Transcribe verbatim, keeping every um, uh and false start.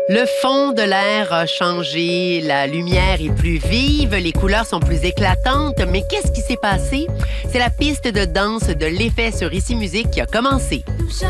Le fond de l'air a changé, la lumière est plus vive, les couleurs sont plus éclatantes, mais qu'est-ce qui s'est passé? C'est la piste de danse de l'effet sur Ici Musique qui a commencé.